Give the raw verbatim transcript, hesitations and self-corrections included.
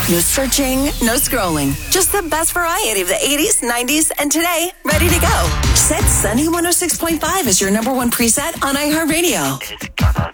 No searching, no scrolling. Just the best variety of the eighties, nineties, and today, ready to go. Set Sunny one oh six point five as your number one preset on iHeartRadio.